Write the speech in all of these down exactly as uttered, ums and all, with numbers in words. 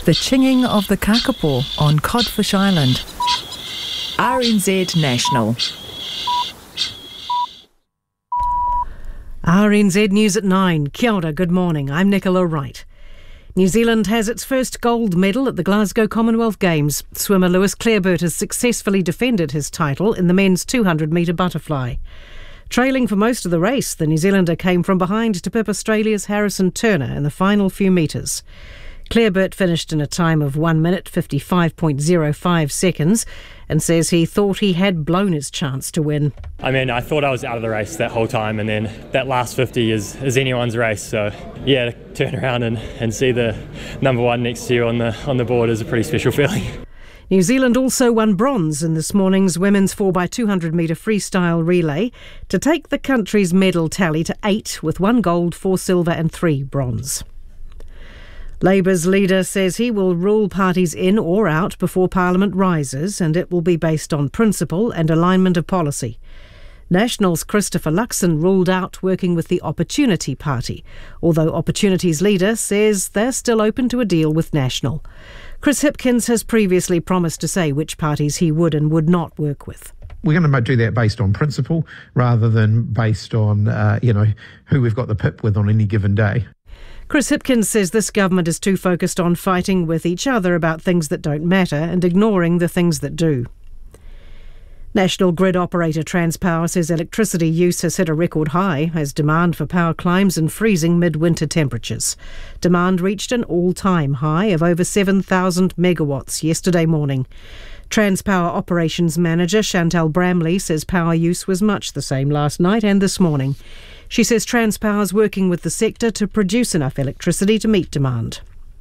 The chinging of the kakapo on Codfish Island. R N Z National. R N Z News at nine. Kia ora, good morning. I'm Nicola Wright. New Zealand has its first gold medal at the Glasgow Commonwealth Games. Swimmer Lewis Clareburt has successfully defended his title in the men's two hundred metre butterfly. Trailing for most of the race, the New Zealander came from behind to pip Australia's Harrison Turner in the final few metres. Clareburt finished in a time of one minute fifty-five point oh five seconds and says he thought he had blown his chance to win. I mean, I thought I was out of the race that whole time, and then that last fifty is, is anyone's race. So, yeah, to turn around and, and see the number one next to you on the on the board is a pretty special feeling. New Zealand also won bronze in this morning's women's four by two hundred metre freestyle relay to take the country's medal tally to eight, with one gold, four silver and three bronze. Labour's leader says he will rule parties in or out before Parliament rises, and it will be based on principle and alignment of policy. National's Christopher Luxon ruled out working with the Opportunity Party, although Opportunity's leader says they're still open to a deal with National. Chris Hipkins has previously promised to say which parties he would and would not work with. We're going to do that based on principle rather than based on, uh, you know, who we've got the pip with on any given day. Chris Hipkins says this government is too focused on fighting with each other about things that don't matter and ignoring the things that do. National grid operator Transpower says electricity use has hit a record high as demand for power climbs in freezing midwinter temperatures. Demand reached an all-time high of over seven thousand megawatts yesterday morning. Transpower Operations Manager Chantal Bramley says power use was much the same last night and this morning. She says Transpower is working with the sector to produce enough electricity to meet demand.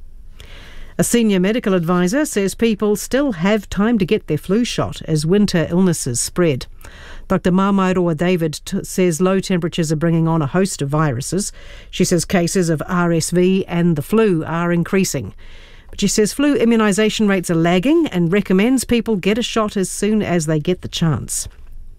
A senior medical advisor says people still have time to get their flu shot as winter illnesses spread. Doctor Mamairoa David t- says low temperatures are bringing on a host of viruses. She says cases of R S V and the flu are increasing. But she says flu immunisation rates are lagging and recommends people get a shot as soon as they get the chance.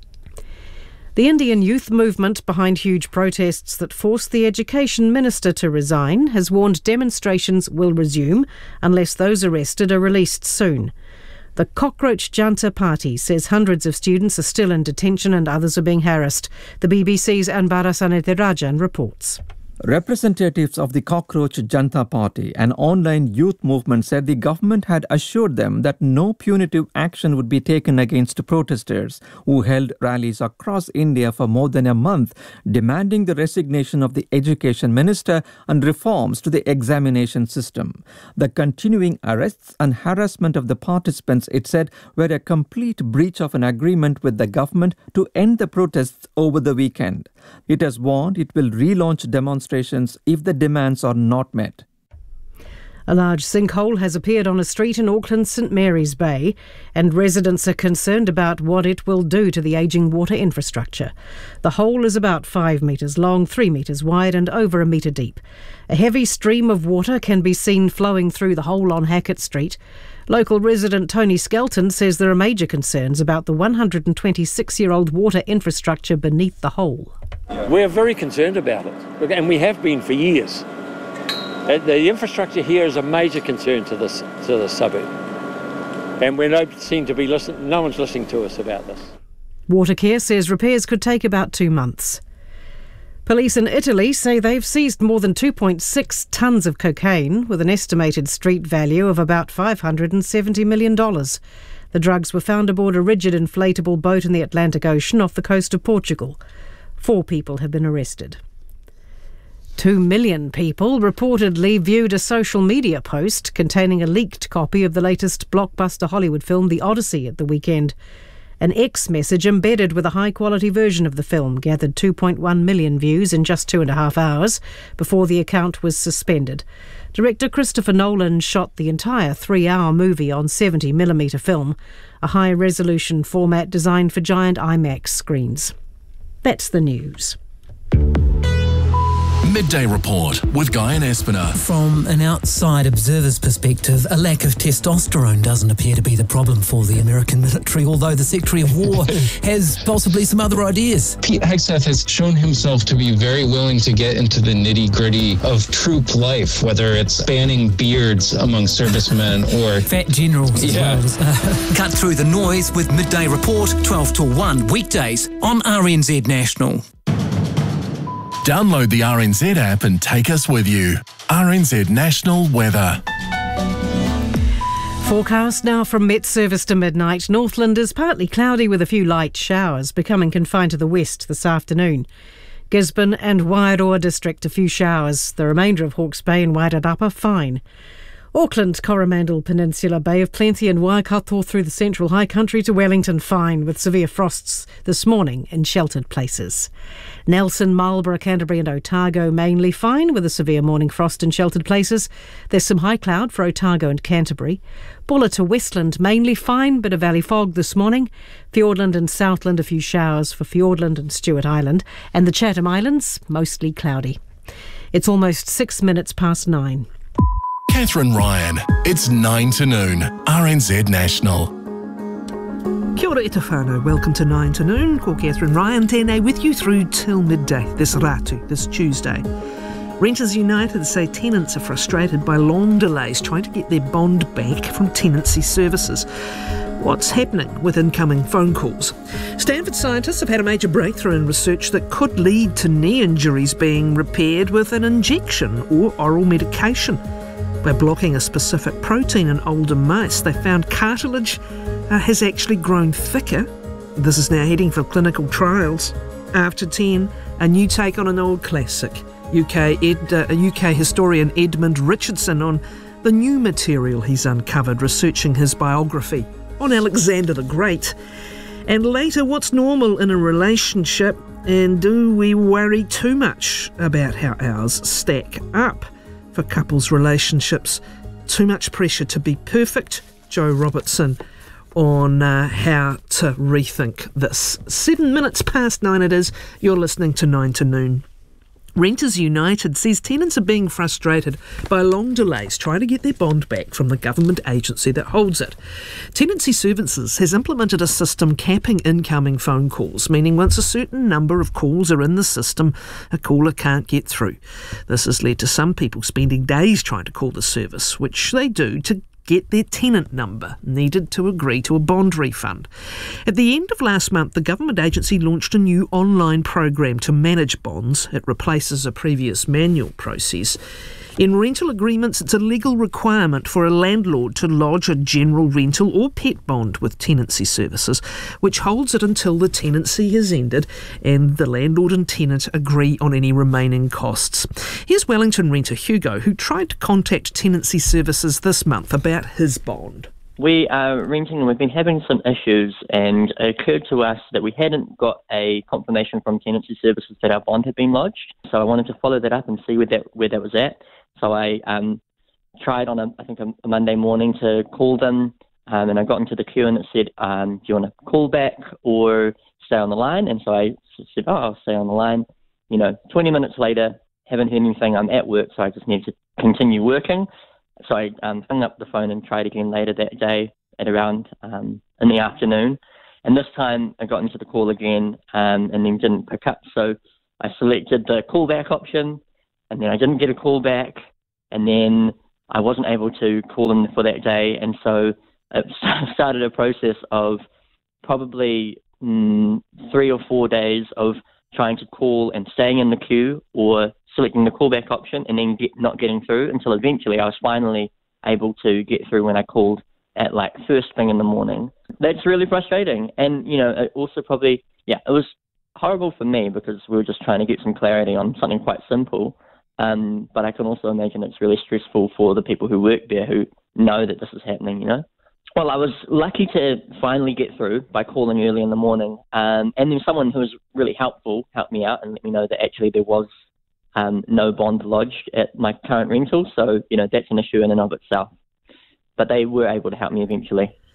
The Indian youth movement behind huge protests that forced the education minister to resign has warned demonstrations will resume unless those arrested are released soon. The Cockroach Janta Party says hundreds of students are still in detention and others are being harassed. The B B C's Anbara Sanethirajan reports. Representatives of the Cockroach Janta Party, an online youth movement, said the government had assured them that no punitive action would be taken against protesters who held rallies across India for more than a month, demanding the resignation of the education minister and reforms to the examination system. The continuing arrests and harassment of the participants, it said, were a complete breach of an agreement with the government to end the protests over the weekend. It has warned it will relaunch demonstrations if the demands are not met. A large sinkhole has appeared on a street in Auckland's St Mary's Bay, and residents are concerned about what it will do to the ageing water infrastructure. The hole is about five metres long, three metres wide and over a metre deep. A heavy stream of water can be seen flowing through the hole on Hackett Street. Local resident Tony Skelton says there are major concerns about the one hundred twenty-six-year-old water infrastructure beneath the hole. We're very concerned about it, and we have been for years. The infrastructure here is a major concern to this to the suburb, and we don't seem to be listening. No one's listening to us about this. Watercare says repairs could take about two months. Police in Italy say they've seized more than two point six tonnes of cocaine with an estimated street value of about five hundred seventy million dollars. The drugs were found aboard a rigid inflatable boat in the Atlantic Ocean off the coast of Portugal. Four people have been arrested. Two million people reportedly viewed a social media post containing a leaked copy of the latest blockbuster Hollywood film The Odyssey at the weekend. An X message embedded with a high-quality version of the film gathered two point one million views in just two and a half hours before the account was suspended. Director Christopher Nolan shot the entire three-hour movie on seventy millimetre film, a high-resolution format designed for giant IMAX screens. That's the news. Midday Report with Guy and Espiner. From an outside observer's perspective, a lack of testosterone doesn't appear to be the problem for the American military, although the Secretary of War has possibly some other ideas. Pete Hegseth has shown himself to be very willing to get into the nitty-gritty of troop life, whether it's banning beards among servicemen or fat generals as yeah. well. Cut through the noise with Midday Report, twelve to one, weekdays on R N Z National. Download the R N Z app and take us with you. R N Z National Weather. Forecast now from Met Service to midnight. Northland is partly cloudy with a few light showers, becoming confined to the west this afternoon. Gisborne and Wairoa district, a few showers. The remainder of Hawke's Bay and Wairarapa, fine. Auckland, Coromandel Peninsula, Bay of Plenty and Waikato through the central high country to Wellington, fine, with severe frosts this morning in sheltered places. Nelson, Marlborough, Canterbury and Otago mainly fine with a severe morning frost in sheltered places. There's some high cloud for Otago and Canterbury. Bulla to Westland mainly fine, bit of valley fog this morning. Fiordland and Southland a few showers for Fiordland and Stewart Island. And the Chatham Islands mostly cloudy. It's almost six minutes past nine. Catherine Ryan. It's nine to noon. R N Z National. Kia ora e te whānau. Welcome to nine to noon. Ko Catherine Ryan tēnei with you through till midday this ratu, this Tuesday. Renters United say tenants are frustrated by long delays trying to get their bond back from tenancy services. What's happening with incoming phone calls? Stanford scientists have had a major breakthrough in research that could lead to knee injuries being repaired with an injection or oral medication. By blocking a specific protein in older mice, they found cartilage uh, has actually grown thicker. This is now heading for clinical trials. After ten, a new take on an old classic. U K, Ed, uh, U K historian Edmund Richardson on the new material he's uncovered researching his biography on Alexander the Great. And later, what's normal in a relationship, and do we worry too much about how ours stack up? For couples' relationships, too much pressure to be perfect. Joe Robertson on uh, how to rethink this. Seven minutes past nine it is. You're listening to nine to noon. Renters United says tenants are being frustrated by long delays trying to get their bond back from the government agency that holds it. Tenancy Services has implemented a system capping incoming phone calls, meaning once a certain number of calls are in the system, a caller can't get through. This has led to some people spending days trying to call the service, which they do to get their tenant number needed to agree to a bond refund. At the end of last month, the government agency launched a new online program to manage bonds. It replaces a previous manual process. In rental agreements, it's a legal requirement for a landlord to lodge a general rental or pet bond with Tenancy Services, which holds it until the tenancy has ended and the landlord and tenant agree on any remaining costs. Here's Wellington renter Hugo, who tried to contact Tenancy Services this month about his bond. We are renting and we've been having some issues, and it occurred to us that we hadn't got a confirmation from Tenancy Services that our bond had been lodged. So I wanted to follow that up and see where that where that was at. So I um, tried on, a, I think, a, a Monday morning to call them, um, and I got into the queue and it said, um, do you want to call back or stay on the line? And so I said, oh, I'll stay on the line. You know, twenty minutes later, haven't heard anything. I'm at work, so I just need to continue working. So I um, hung up the phone and tried again later that day at around um, in the afternoon. And this time I got into the call again um, and then didn't pick up. So I selected the callback option, and then I didn't get a call back, and then I wasn't able to call them for that day. And so it started a process of probably mm, three or four days of trying to call and staying in the queue, or selecting the callback option and then get, not getting through, until eventually I was finally able to get through when I called at like first thing in the morning. That's really frustrating. And, you know, it also probably, yeah, it was horrible for me because we were just trying to get some clarity on something quite simple. Um, but I can also imagine it's really stressful for the people who work there who know that this is happening, you know. Well, I was lucky to finally get through by calling early in the morning. Um, and then someone who was really helpful helped me out and let me know that actually there was um, no bond lodged at my current rental. So, you know, that's an issue in and of itself. But they were able to help me eventually.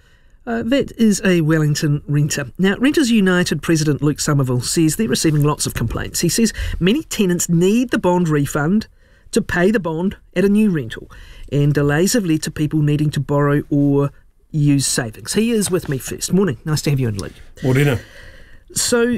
Uh, that is a Wellington renter. Now, Renters United President Luke Somerville says they're receiving lots of complaints. He says many tenants need the bond refund to pay the bond at a new rental, and delays have led to people needing to borrow or use savings. He is with me first. Morning. Nice to have you in, Luke. Morning. So,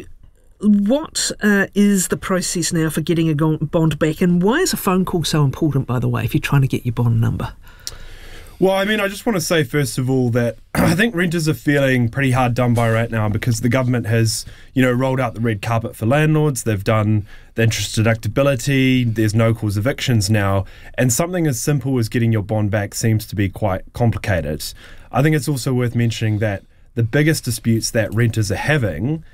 what uh, is the process now for getting a go- bond back, and why is a phone call so important, by the way, if you're trying to get your bond number? Well, I mean, I just want to say, first of all, that I think renters are feeling pretty hard done by right now because the government has, you know, rolled out the red carpet for landlords. They've done the interest deductibility. There's no-cause evictions now. And something as simple as getting your bond back seems to be quite complicated. I think it's also worth mentioning that the biggest disputes that renters are having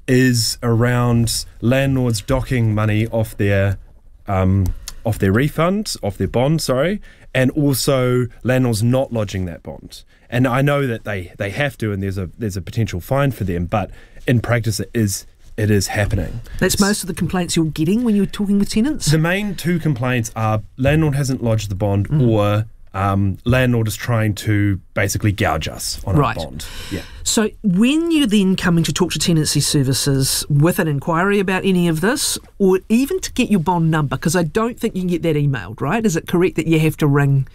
is around landlords docking money off their um, off their refund, off their bond, sorry, and also landlords not lodging that bond. And I know that they, they have to, and there's a there's a potential fine for them, but in practice it is it is happening. That's most of the complaints you're getting when you're talking with tenants? The main two complaints are landlord hasn't lodged the bond mm. or um, landlord is trying to basically gouge us on right. our bond. Yeah. So when you're then coming to talk to tenancy services with an inquiry about any of this, or even to get your bond number, because I don't think you can get that emailed, right? Is it correct that you have to ring?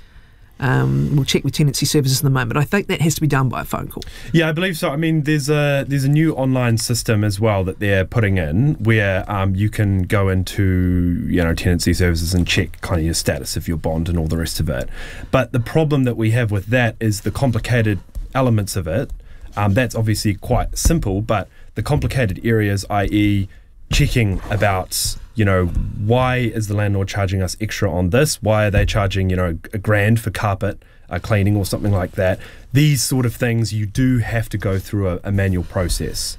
Um, we'll check with tenancy services in a moment. I think that has to be done by a phone call. Yeah, I believe so. I mean, there's a there's a new online system as well that they're putting in where um, you can go into, you know, tenancy services and check kind of your status of your bond and all the rest of it. But the problem that we have with that is the complicated elements of it. Um, that's obviously quite simple, but the complicated areas, that is checking about, you know, why is the landlord charging us extra on this? Why are they charging, you know, a grand for carpet uh, cleaning or something like that? These sort of things, you do have to go through a, a manual process.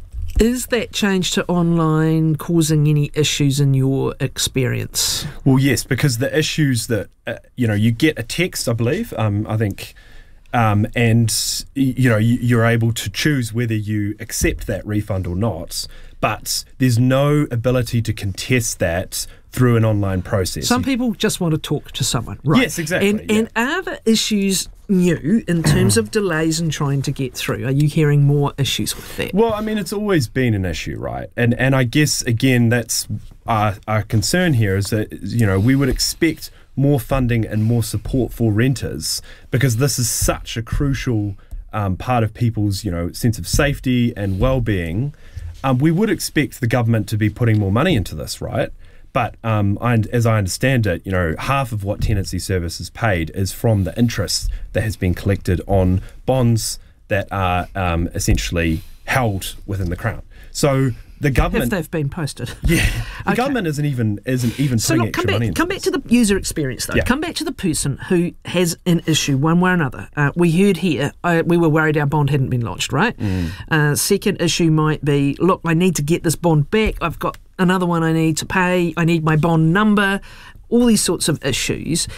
Is that change to online causing any issues in your experience? Well, yes, because the issues that, uh, you know, you get a text, I believe, um, I think, um, and, you know, you, you're able to choose whether you accept that refund or not. But there's no ability to contest that through an online process. Some people just want to talk to someone, right? Yes, exactly. And, yeah. and are the issues new in terms of delays in trying to get through? Are you hearing more issues with that? Well, I mean, it's always been an issue, right? And and I guess, again, that's our, our concern here is that, you know, we would expect more funding and more support for renters because this is such a crucial um, part of people's, you know, sense of safety and well-being. Um, we would expect the government to be putting more money into this, right? But um, I, as I understand it, you know, half of what tenancy services paid is from the interest that has been collected on bonds that are um, essentially held within the Crown. So the government, if they've been posted, yeah, the okay. government isn't even isn't even so putting look, extra come back, money into come this. back to the user experience, though. Yeah. Come back to the person who has an issue, one way or another. Uh, we heard here, uh, we were worried our bond hadn't been lodged, right? Mm. Uh, second issue might be, look, I need to get this bond back. I've got another one I need to pay. I need my bond number. All these sorts of issues.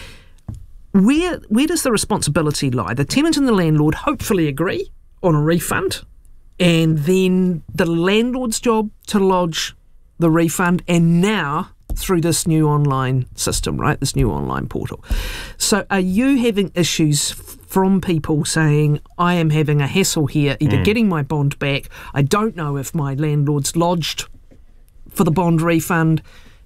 Where where does the responsibility lie? The tenant and the landlord hopefully agree on a refund, and then the landlord's job to lodge the refund, and now through this new online system, right, this new online portal. So are you having issues from people saying, I am having a hassle here, either mm. getting my bond back, I don't know if my landlord's lodged for the bond refund,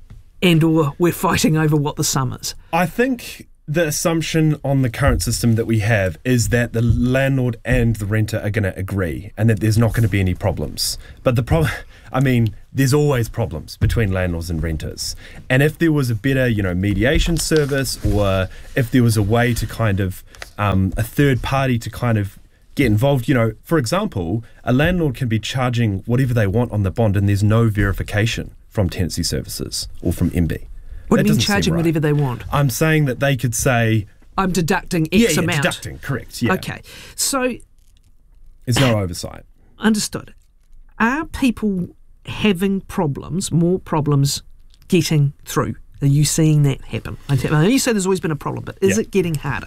and or we're fighting over what the sum is? I think the assumption on the current system that we have is that the landlord and the renter are going to agree and that there's not going to be any problems. But the problem, I mean, there's always problems between landlords and renters. And if there was a better, you know, mediation service, or if there was a way to kind of, um, a third party to kind of get involved, you know, for example, a landlord can be charging whatever they want on the bond and there's no verification from tenancy services or from M B. What do you mean charging right. whatever they want? I'm saying that they could say, I'm deducting X yeah, yeah, amount. deducting, correct, yeah. Okay, so there's no oversight. Understood. Are people having problems, more problems getting through? Are you seeing that happen? I know you say there's always been a problem, but is yeah. it getting harder?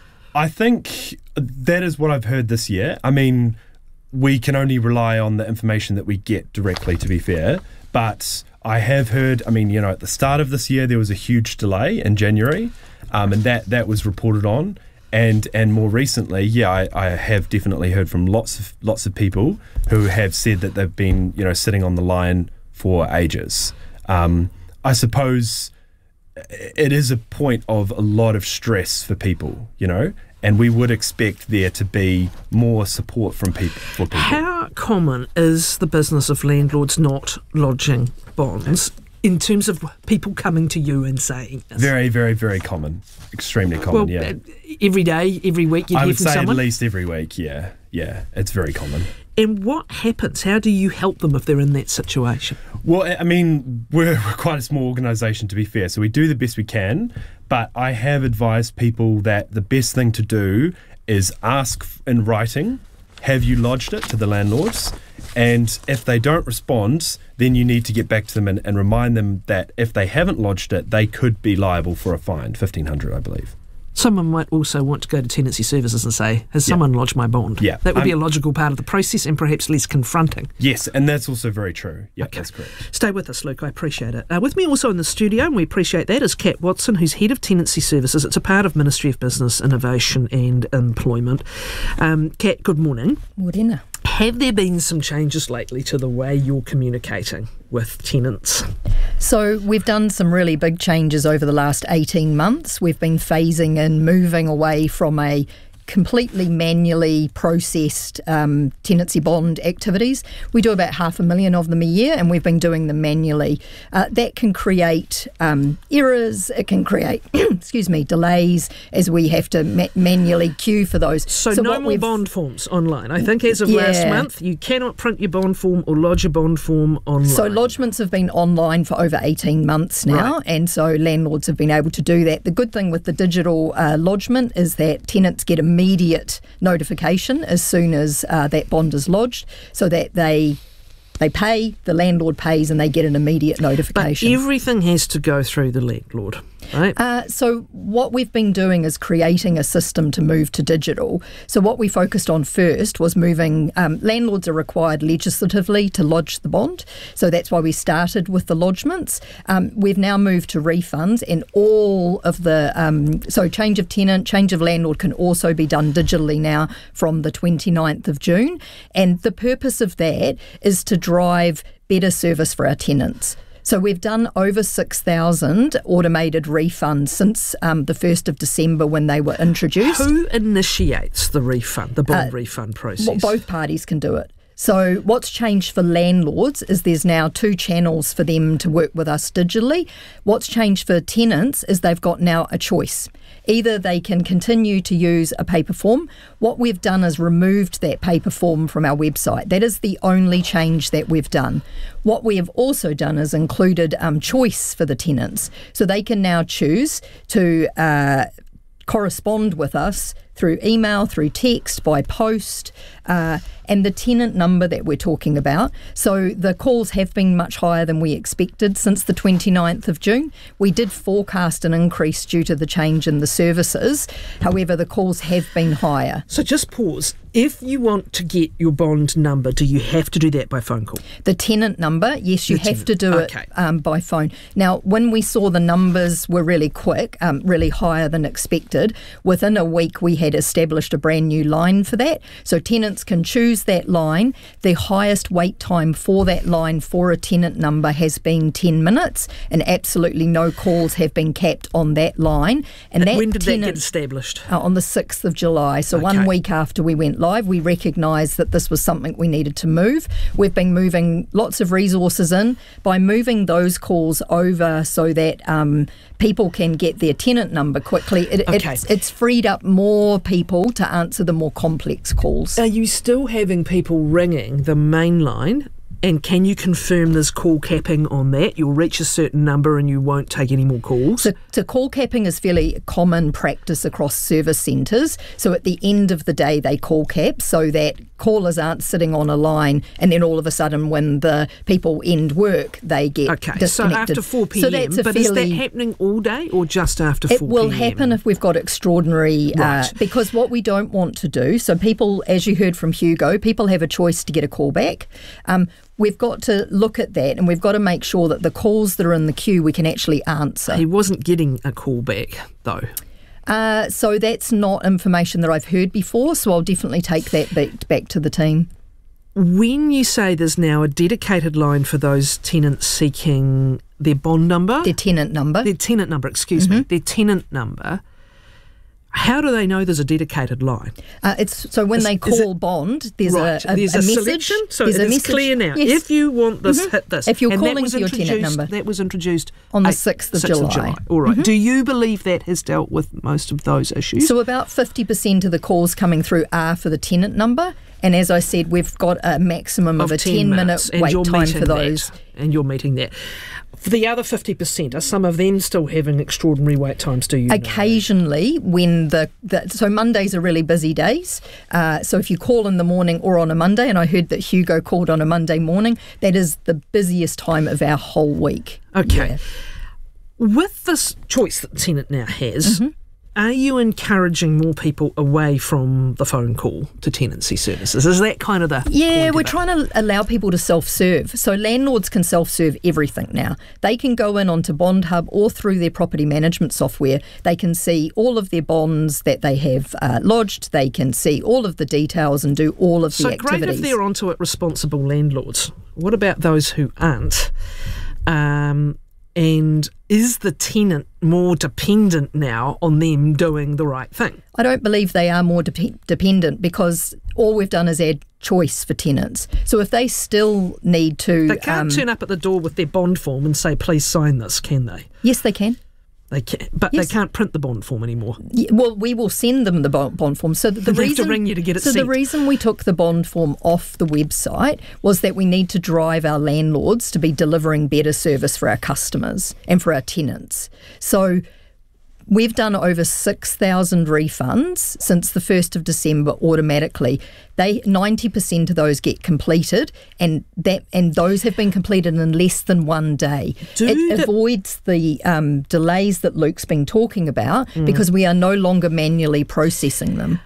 I think that is what I've heard this year. I mean, we can only rely on the information that we get directly, to be fair, but I have heard, I mean, you know, at the start of this year, there was a huge delay in January, um, and that, that was reported on. And and more recently, yeah, I, I have definitely heard from lots of lots of people who have said that they've been, you know, sitting on the line for ages. Um, I suppose it is a point of a lot of stress for people, you know, and we would expect there to be more support from people. For people. How common is the business of landlords not lodging bonds in terms of people coming to you and saying this? Very, very, very common. Extremely common, well, yeah. Every day, every week you'd I hear would from say someone? at least every week, yeah. Yeah, it's very common. And what happens? How do you help them if they're in that situation? Well, I mean, we're, we're quite a small organisation, to be fair, so we do the best we can, but I have advised people that the best thing to do is ask in writing, have you lodged it to the landlords? And if they don't respond, then you need to get back to them and, and remind them that if they haven't lodged it, they could be liable for a fine, fifteen hundred dollars, I believe. Someone might also want to go to tenancy services and say, has someone yeah. lodged my bond? Yeah. That would um, be a logical part of the process and perhaps less confronting. Yes, and that's also very true. Yeah, okay. That's correct. Stay with us, Luke. I appreciate it. Uh, with me also in the studio, and we appreciate that, is Kat Watson, who's Head of Tenancy Services. It's a part of Ministry of Business, Innovation and Employment. Um, Kat, good morning. Morena. Have there been some changes lately to the way you're communicating with tenants? So we've done some really big changes over the last eighteen months. We've been phasing in, moving away from a completely manually processed um, tenancy bond activities. We do about half a million of them a year, and we've been doing them manually. Uh, that can create um, errors, it can create, excuse me, delays as we have to ma- manually queue for those. So, so no more bond forms online. I think as of yeah. last month, you cannot print your bond form or lodge a bond form online. So lodgements have been online for over eighteen months now, right. and so landlords have been able to do that. The good thing with the digital uh, lodgement is that tenants get a immediate notification as soon as uh, that bond is lodged, so that they they pay, the landlord pays, and they get an immediate notification. But everything has to go through the landlord, right? Uh, so what we've been doing is creating a system to move to digital. So what we focused on first was moving, um, landlords are required legislatively to lodge the bond, so that's why we started with the lodgements. Um, we've now moved to refunds, and all of the, um, so change of tenant, change of landlord can also be done digitally now from the twenty-ninth of June, and the purpose of that is to drive better service for our tenants. So we've done over six thousand automated refunds since um, the first of December when they were introduced. Who initiates the refund, the bond uh, refund process? Well, both parties can do it. So what's changed for landlords is there's now two channels for them to work with us digitally. What's changed for tenants is they've got now a choice. Either they can continue to use a paper form. What we've done is removed that paper form from our website. That is the only change that we've done. What we have also done is included um, choice for the tenants. So they can now choose to uh, correspond with us through email, through text, by post, uh, and the tenant number that we're talking about. So the calls have been much higher than we expected since the twenty-ninth of June. We did forecast an increase due to the change in the services. However, the calls have been higher. So just pause. If you want to get your bond number, do you have to do that by phone call? The tenant number, yes, you the have tenant. to do okay. it um, by phone. Now, when we saw the numbers were really quick, um, really higher than expected, within a week we had established a brand new line for that. So tenants can choose that line. The highest wait time for that line for a tenant number has been ten minutes, and absolutely no calls have been capped on that line. And, and that when did tenant, that get established? Uh, on the sixth of July. So okay. one week after we went live, we recognised that this was something we needed to move. We've been moving lots of resources in. By moving those calls over so that um, people can get their tenant number quickly, it, okay. it's, it's freed up more people to answer the more complex calls. Are you still having people ringing the main line? And can you confirm there's call capping on that? You'll reach a certain number and you won't take any more calls? So, so call capping is fairly common practice across service centres. So at the end of the day, they call cap so that callers aren't sitting on a line and then all of a sudden when the people end work, they get okay, disconnected. So after four p.m, so that's a but fairly, is that happening all day or just after four p.m? It will happen if we've got extraordinary, right. uh, because what we don't want to do, so people, as you heard from Hugo, people have a choice to get a call back. Um, We've got to look at that and we've got to make sure that the calls that are in the queue we can actually answer. He wasn't getting a call back, though. Uh, so that's not information that I've heard before, so I'll definitely take that back, back to the team. When you say there's now a dedicated line for those tenants seeking their bond number... Their tenant number. Their tenant number, excuse mm-hmm. me. Their tenant number... How do they know there's a dedicated line? Uh, it's so when is, they call it, bond, there's right, a, a, there's a, a message. Selection? So there's it a is message. Clear now. Yes. If you want this, mm-hmm. hit this. If you're and calling for your tenant number, that was introduced on the eight, sixth of July. July. All right. Mm-hmm. Do you believe that has dealt with most of those issues? So about fifty percent of the calls coming through are for the tenant number. And as I said, we've got a maximum of, of a ten minute wait time for those. That, and you're meeting that. For the other fifty percent, are some of them still having extraordinary wait times, do you Occasionally, know? when the, the... So Mondays are really busy days. Uh, so if you call in the morning or on a Monday, and I heard that Hugo called on a Monday morning, that is the busiest time of our whole week. Okay. Yeah. With this choice that the tenant now has... Mm-hmm. Are you encouraging more people away from the phone call to tenancy services? Is that kind of the Yeah, we're trying to allow people to self-serve. So landlords can self-serve everything now. They can go in onto Bond Hub or through their property management software. They can see all of their bonds that they have uh, lodged. They can see all of the details and do all of the so activities. So great if they're onto it responsible landlords. What about those who aren't? Um... And is the tenant more dependent now on them doing the right thing? I don't believe they are more de- dependent because all we've done is add choice for tenants. So if they still need to... They can't um, turn up at the door with their bond form and say, please sign this, can they? Yes, they can. They can, but yes. they can't print the bond form anymore. Yeah, well, we will send them the bond form. So the they reason, have to ring you to get it So sent. the reason we took the bond form off the website was that we need to drive our landlords to be delivering better service for our customers and for our tenants. So we've done over six thousand refunds since the first of December automatically. They ninety percent of those get completed, and that and those have been completed in less than one day. Do it the- avoids the um, delays that Luke's been talking about mm. because we are no longer manually processing them.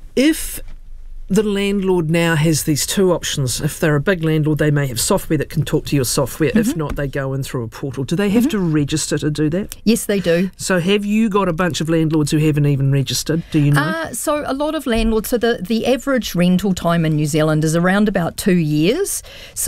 If the landlord now has these two options. If they're a big landlord, they may have software that can talk to your software. Mm-hmm. If not, they go in through a portal. Do they have mm-hmm. to register to do that? Yes, they do. So have you got a bunch of landlords who haven't even registered? Do you know? Uh, so a lot of landlords, so the, the average rental time in New Zealand is around about two years.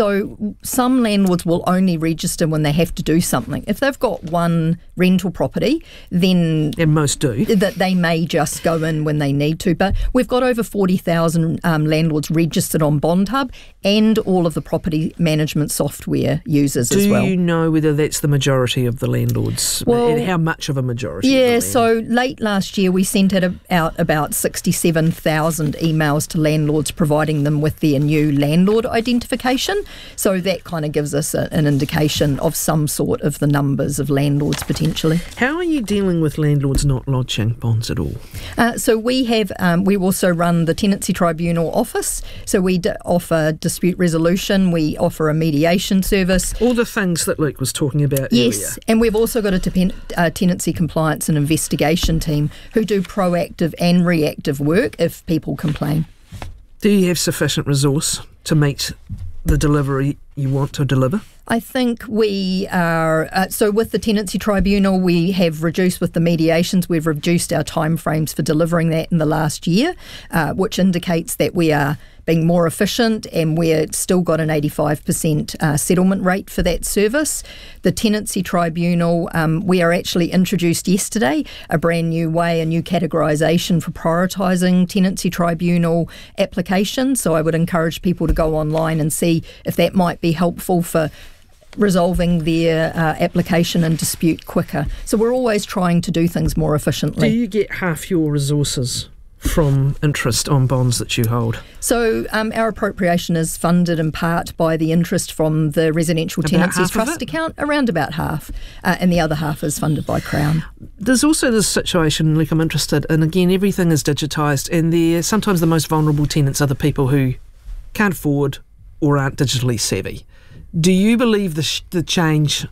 So some landlords will only register when they have to do something. If they've got one rental property, then... And most do. That they may just go in when they need to. But we've got over forty thousand Um, landlords registered on Bond Hub and all of the property management software users Do as well. Do you know whether that's the majority of the landlords? Well, and how much of a majority? Yeah, of the so late last year we sent out about sixty-seven thousand emails to landlords providing them with their new landlord identification. So that kind of gives us a, an indication of some sort of the numbers of landlords potentially. How are you dealing with landlords not lodging bonds at all? Uh, so we have, um, we also run the Tenancy Tribunal office, so we d- offer dispute resolution, we offer a mediation service. All the things that Luke was talking about yes, earlier. And we've also got a depend- uh, tenancy compliance and investigation team who do proactive and reactive work if people complain. Do you have sufficient resource to meet the delivery you want to deliver? I think we are, uh, so with the Tenancy Tribunal, we have reduced, with the mediations, we've reduced our timeframes for delivering that in the last year, uh, which indicates that we are being more efficient and we're still got an eighty-five percent uh, settlement rate for that service. The Tenancy Tribunal, um, we are actually introduced yesterday a brand new way, a new categorisation for prioritising Tenancy Tribunal applications. So I would encourage people to go online and see if that might be helpful for resolving their uh, application and dispute quicker. So we're always trying to do things more efficiently. Do you get half your resources from interest on bonds that you hold? So um, our appropriation is funded in part by the interest from the Residential About Tenancies half of Trust it? account, around about half, uh, and the other half is funded by Crown. There's also this situation, like I'm interested, and again, everything is digitised, and they're sometimes the most vulnerable tenants are the people who can't afford or aren't digitally savvy. Do you believe the, sh- the change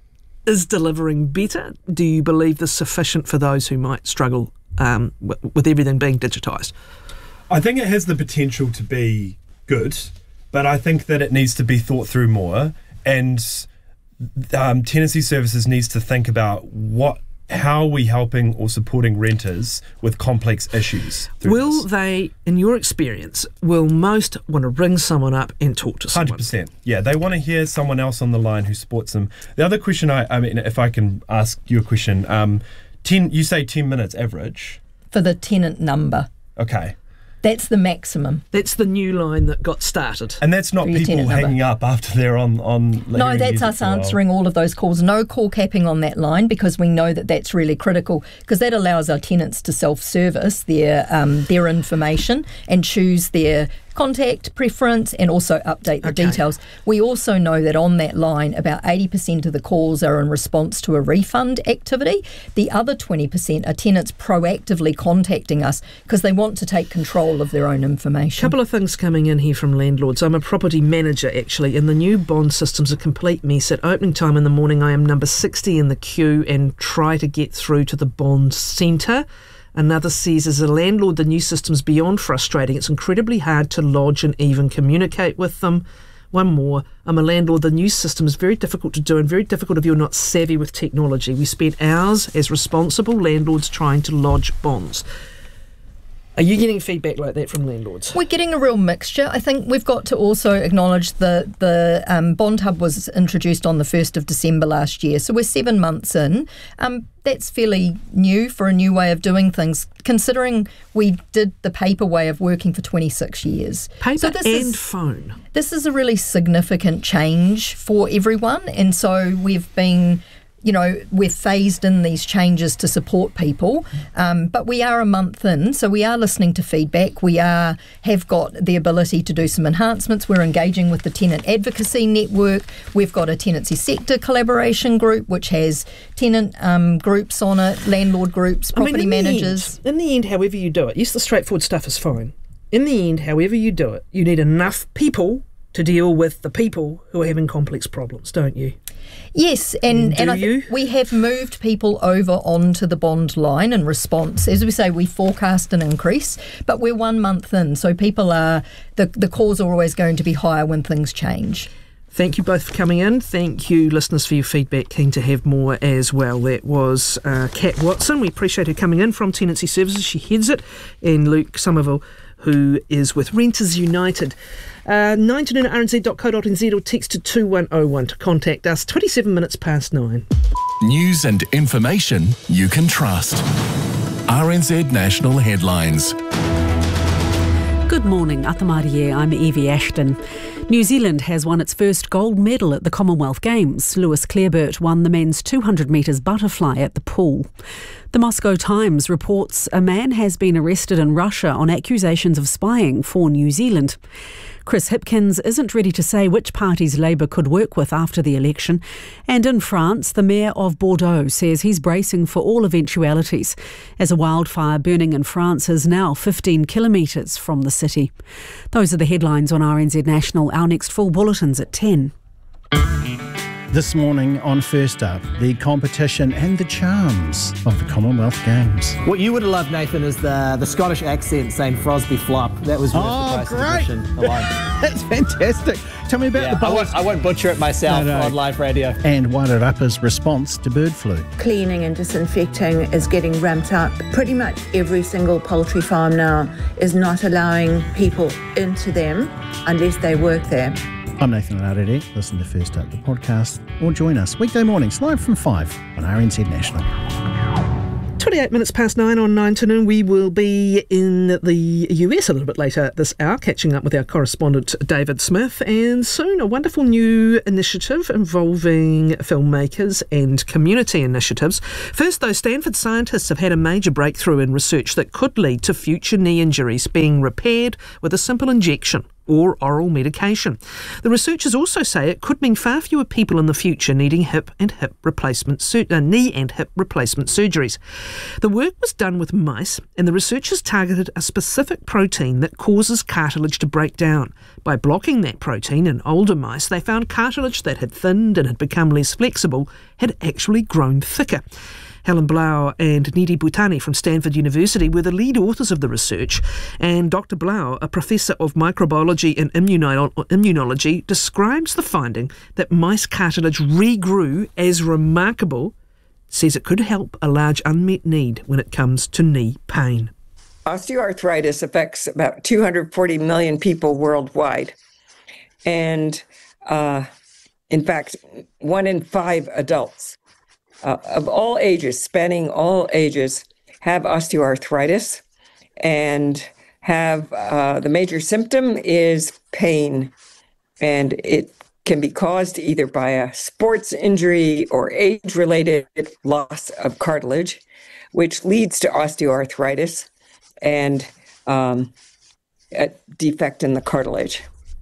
is delivering better? Do you believe this sufficient for those who might struggle um, w- with everything being digitised? I think it has the potential to be good, but I think that it needs to be thought through more, and um, Tenancy Services needs to think about what how are we helping or supporting renters with complex issues? Will this? They, in your experience, will most want to ring someone up and talk to someone? one hundred percent. Yeah, they want to hear someone else on the line who supports them. The other question, I, I mean, if I can ask you a question, um, ten, you say ten minutes average? For the tenant number. Okay. That's the maximum. That's the new line that got started. And that's not people hanging number. up after they're on... on no, that's us answering all of those calls. No call capping on that line, because we know that that's really critical, because that allows our tenants to self-service their um, their information and choose their contact preference and also update the okay. details. We also know that on that line, about eighty percent of the calls are in response to a refund activity. The other twenty percent are tenants proactively contacting us because they want to take control of their own information. A couple of things coming in here from landlords. I'm a property manager, actually, and the new bond system's a complete mess. At opening time in the morning, I am number sixty in the queue and try to get through to the bond centre. Another says, as a landlord, the new system's beyond frustrating. It's incredibly hard to lodge and even communicate with them. One more, I'm a landlord. The new system is very difficult to do and very difficult if you're not savvy with technology. We spent hours as responsible landlords trying to lodge bonds. Are you getting feedback like that from landlords? We're getting a real mixture. I think we've got to also acknowledge that the um, Bond Hub was introduced on the first of December last year, so we're seven months in. Um, that's fairly new for a new way of doing things, considering we did the paper way of working for twenty-six years. Paper so this and is, phone. This is a really significant change for everyone, and so we've been... You know, we've phased in these changes to support people, um, but we are a month in, so we are listening to feedback. We are have got the ability to do some enhancements. We're engaging with the Tenant Advocacy Network. We've got a tenancy sector collaboration group, which has tenant um, groups on it, landlord groups, property I mean, in managers. The end, in the end, however you do it, yes, the straightforward stuff is fine. In the end, however you do it, you need enough people to deal with the people who are having complex problems, don't you? Yes, and, Do and I you? think we have moved people over onto the bond line in response. As we say, we forecast an increase, but we're one month in, so people are, the, the calls are always going to be higher when things change. Thank you both for coming in. Thank you, listeners, for your feedback. Keen to have more as well. That was uh, Kat Watson. We appreciate her coming in from Tenancy Services. She heads it. And Luke Somerville, who is with Renters United. Uh, nine to noon at r n z dot co dot n z or text to two one oh one to contact us. twenty-seven minutes past nine. News and information you can trust. R N Z National Headlines. Good morning, Atamari. I'm Evie Ashton. New Zealand has won its first gold medal at the Commonwealth Games. Lewis Clareburt won the men's two hundred metres butterfly at the pool. The Moscow Times reports a man has been arrested in Russia on accusations of spying for New Zealand. Chris Hipkins isn't ready to say which parties Labour could work with after the election. And in France, the mayor of Bordeaux says he's bracing for all eventualities, as a wildfire burning in France is now fifteen kilometres from the city. Those are the headlines on R N Z National. Our next full bulletin's at ten. This morning on First Up, the competition and the charms of the Commonwealth Games. What you would have loved, Nathan, is the, the Scottish accent saying Frosby Flop. That was worth oh, the price great. of admission alone. That's fantastic. Tell me about yeah, the bowls. I won't, I won't butcher it myself no, no. on live radio. And Wairarapa's response to bird flu. Cleaning and disinfecting is getting ramped up. Pretty much every single poultry farm now is not allowing people into them unless they work there. I'm Nathan Rarere. Listen to First Up, the podcast, or join us weekday mornings live from five on R N Z National. twenty-eight minutes past nine on nine to noon. We will be in the U S a little bit later this hour, catching up with our correspondent David Smith, and soon a wonderful new initiative involving filmmakers and community initiatives. First, though, Stanford scientists have had a major breakthrough in research that could lead to future knee injuries being repaired with a simple injection or oral medication. The researchers also say it could mean far fewer people in the future needing hip and hip replacement sur- uh, knee and hip replacement surgeries. The work was done with mice, and the researchers targeted a specific protein that causes cartilage to break down. By blocking that protein in older mice, they found cartilage that had thinned and had become less flexible had actually grown thicker. Helen Blau and Nidhi Bhutani from Stanford University were the lead authors of the research, and Doctor Blau, a professor of microbiology and immuno- immunology, describes the finding that mice cartilage regrew as remarkable says it could help a large unmet need when it comes to knee pain. Osteoarthritis affects about two hundred forty million people worldwide. And uh, in fact, one in five adults uh, of all ages, spanning all ages, have osteoarthritis. And have uh, the major symptom is pain. And it can be caused either by a sports injury or age-related loss of cartilage, which leads to osteoarthritis and um, a defect in the cartilage.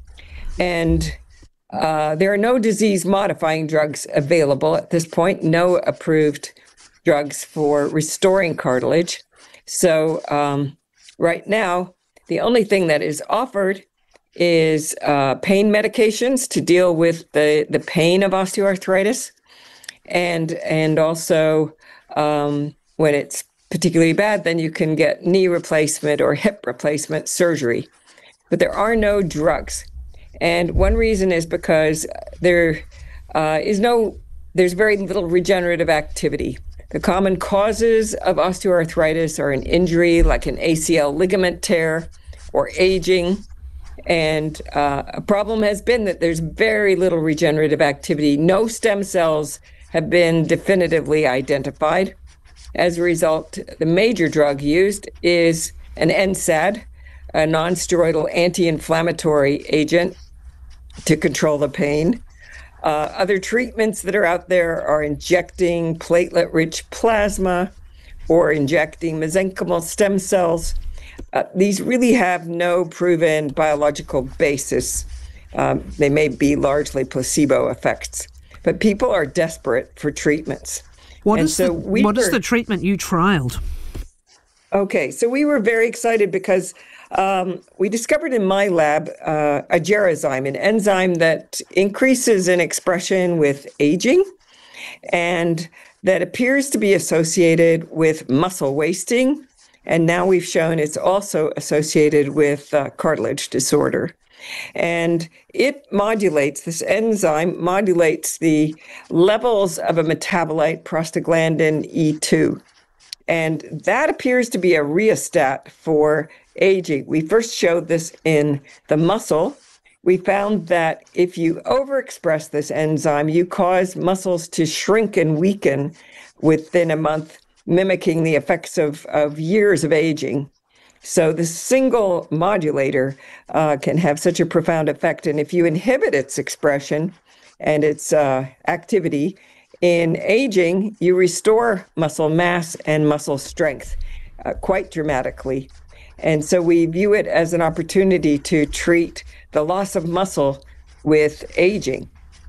And uh, there are no disease-modifying drugs available at this point, no approved drugs for restoring cartilage. So um, right now, the only thing that is offered is uh, pain medications to deal with the, the pain of osteoarthritis. And, and also, um, when it's particularly bad, then you can get knee replacement or hip replacement surgery. But there are no drugs. And one reason is because there uh, is no, there's very little regenerative activity. The common causes of osteoarthritis are an injury like an A C L ligament tear or aging. And uh, a problem has been that there's very little regenerative activity. No stem cells have been definitively identified. As a result, the major drug used is an N SAID, a non-steroidal anti-inflammatory agent to control the pain. Uh, other treatments that are out there are injecting platelet-rich plasma or injecting mesenchymal stem cells. Uh, these really have no proven biological basis. Um, they may be largely placebo effects, but people are desperate for treatments. What, and is, so the, we what were, is the treatment you trialled? Okay, so we were very excited because um, we discovered in my lab uh, a Gerazyme, an enzyme that increases in expression with aging and that appears to be associated with muscle wasting. And now we've shown it's also associated with uh, cartilage disorder. And it modulates, this enzyme modulates the levels of a metabolite, prostaglandin E two. And that appears to be a rheostat for aging. We first showed this in the muscle. We found that if you overexpress this enzyme, you cause muscles to shrink and weaken within a month, mimicking the effects of, of years of aging. So the single modulator uh, can have such a profound effect. And if you inhibit its expression and its uh, activity in aging, you restore muscle mass and muscle strength uh, quite dramatically. And so we view it as an opportunity to treat the loss of muscle with aging.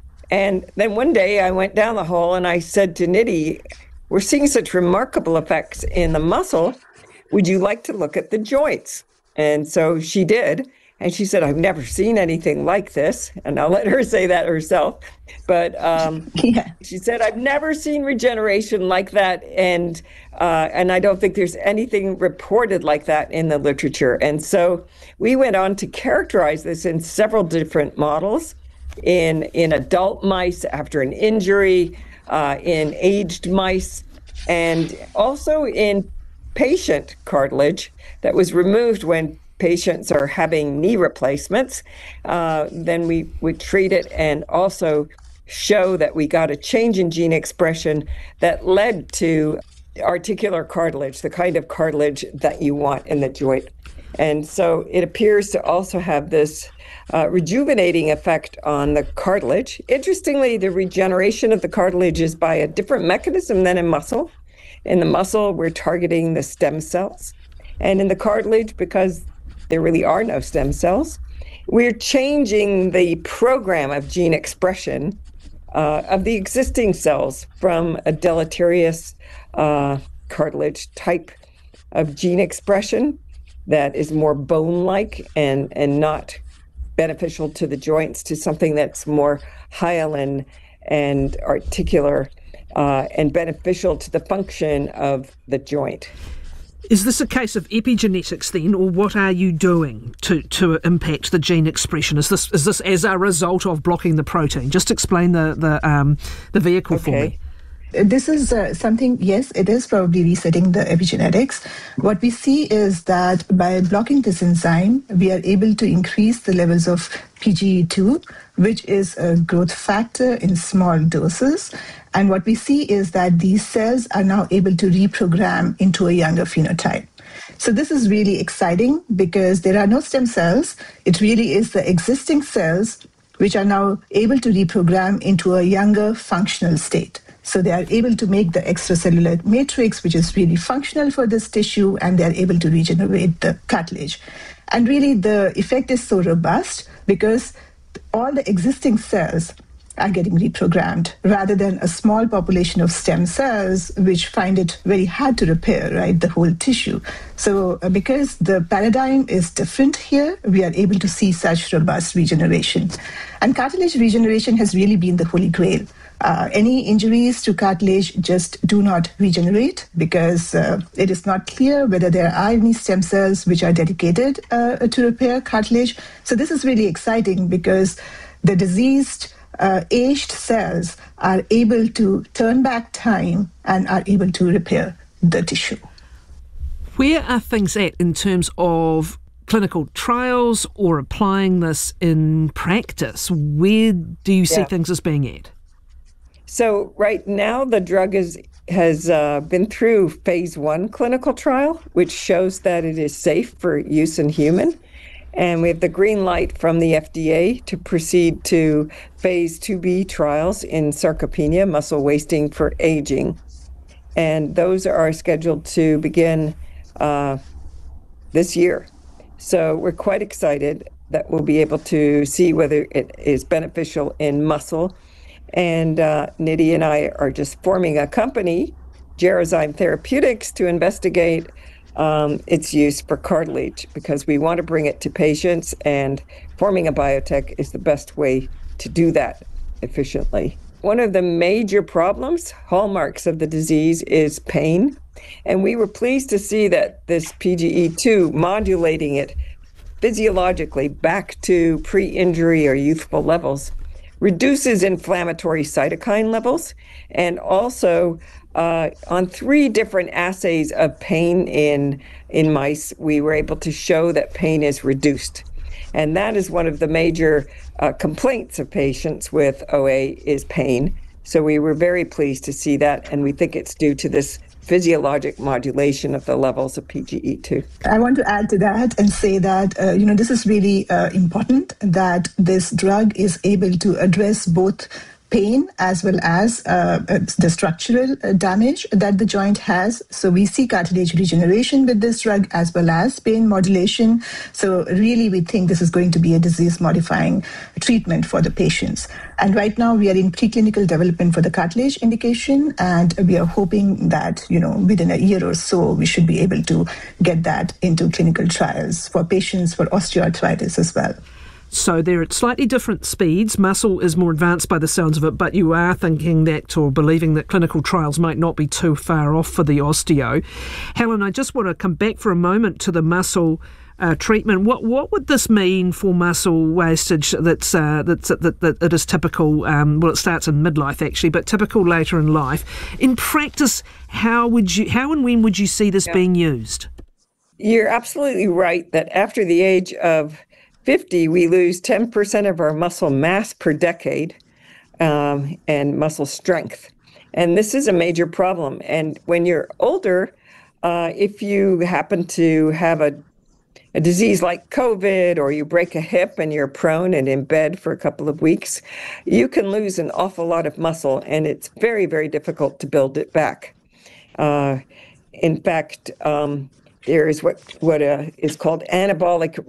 And then one day I went down the hall and I said to Nidhi, we're seeing such remarkable effects in the muscle. Would you like to look at the joints? And so she did. And she said, I've never seen anything like this. And I'll let her say that herself. But um, yeah. She said, I've never seen regeneration like that. And uh, and I don't think there's anything reported like that in the literature. And so we went on to characterize this in several different models, in, in adult mice after an injury, uh, in aged mice, and also in patient cartilage that was removed when patients are having knee replacements. Uh, then we would treat it and also show that we got a change in gene expression that led to articular cartilage, the kind of cartilage that you want in the joint. And so it appears to also have this uh, rejuvenating effect on the cartilage. Interestingly, the regeneration of the cartilage is by a different mechanism than in muscle. In the muscle, we're targeting the stem cells. And in the cartilage, because there really are no stem cells, we're changing the program of gene expression uh, of the existing cells from a deleterious uh, cartilage type of gene expression that is more bone-like and, and not beneficial to the joints to something that's more hyaline and articular uh, and beneficial to the function of the joint. Is this a case of epigenetics then, or what are you doing to, to impact the gene expression? Is this is this as a result of blocking the protein? Just explain the the um, the vehicle okay. for me. This is uh, something, yes, it is probably resetting the epigenetics. What we see is that by blocking this enzyme, we are able to increase the levels of P G E two, which is a growth factor in small doses. And what we see is that these cells are now able to reprogram into a younger phenotype. So this is really exciting because there are no stem cells. It really is the existing cells which are now able to reprogram into a younger functional state. So they are able to make the extracellular matrix, which is really functional for this tissue, and they are able to regenerate the cartilage. And really the effect is so robust because all the existing cells are getting reprogrammed rather than a small population of stem cells which find it very hard to repair, right, the whole tissue. So uh, because the paradigm is different here, we are able to see such robust regeneration. And cartilage regeneration has really been the holy grail. Uh, any injuries to cartilage just do not regenerate because uh, it is not clear whether there are any stem cells which are dedicated uh, to repair cartilage. So this is really exciting because the diseased Uh, aged cells are able to turn back time and are able to repair the tissue. Where are things at in terms of clinical trials or applying this in practice? Where do you see Yeah. things as being at? So right now the drug is has uh, been through phase one clinical trial, which shows that it is safe for use in human. And we have the green light from the F D A to proceed to phase two B trials in sarcopenia, muscle wasting for aging. And those are scheduled to begin uh, this year. So we're quite excited that we'll be able to see whether it is beneficial in muscle. And uh, Nidhi and I are just forming a company, Gerozyme Therapeutics, to investigate Um, its use for cartilage because we want to bring it to patients, and forming a biotech is the best way to do that efficiently. One of the major problems, hallmarks of the disease, is pain. And we were pleased to see that this P G E two, modulating it physiologically back to pre-injury or youthful levels, reduces inflammatory cytokine levels, and also Uh, on three different assays of pain in in mice, we were able to show that pain is reduced. And that is one of the major uh, complaints of patients with O A is pain. So we were very pleased to see that, and we think it's due to this physiologic modulation of the levels of P G E two. I want to add to that and say that, uh, you know, this is really uh, important that this drug is able to address both pain as well as uh, the structural damage that the joint has. So we see cartilage regeneration with this drug as well as pain modulation. So really we think this is going to be a disease-modifying treatment for the patients. And right now we are in preclinical development for the cartilage indication, and we are hoping that, you know, within a year or so, we should be able to get that into clinical trials for patients for osteoarthritis as well. So they're at slightly different speeds. Muscle is more advanced by the sounds of it, but you are thinking that, or believing that, clinical trials might not be too far off for the osteo. Helen, I just want to come back for a moment to the muscle uh, treatment. What what would this mean for muscle wastage that's uh, that's that, that, that is typical? Um, well, it starts in midlife actually, but typical later in life. In practice, how would you, how and when would you see this yeah. being used? You're absolutely right that after the age of fifty, we lose ten percent of our muscle mass per decade um, and muscle strength. And this is a major problem. And when you're older, uh, if you happen to have a, a disease like COVID, or you break a hip and you're prone and in bed for a couple of weeks, you can lose an awful lot of muscle, and it's very, very difficult to build it back. Uh, in fact, um, there is what, what uh, is called anabolic